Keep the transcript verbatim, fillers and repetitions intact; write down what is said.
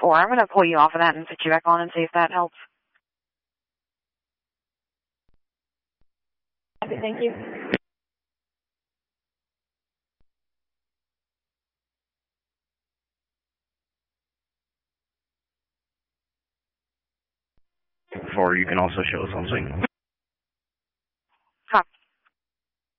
before. I'm going to pull you off of that and put you back on and see if that helps. Okay, thank you. Or you can also show something.